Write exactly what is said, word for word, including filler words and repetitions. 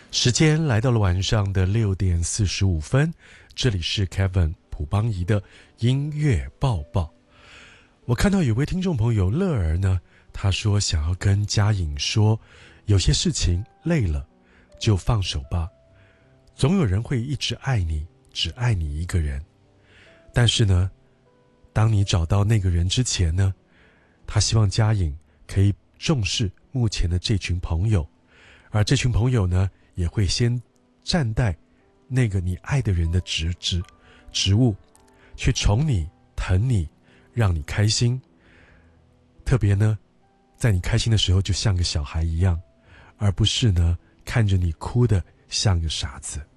时间来到了晚上的六点四十五分，这里是 Kevin 朴邦仪的音乐报报。我看到有位听众朋友乐儿呢，他说想要跟嘉颖说，有些事情累了就放手吧，总有人会一直爱你，只爱你一个人。但是呢，当你找到那个人之前呢，他希望嘉颖可以重视目前的这群朋友，而这群朋友呢，也会先善待那个你爱的人的职职职务，去宠你、疼你，让你开心。特别呢，在你开心的时候，就像个小孩一样，而不是呢看着你哭得像个傻子。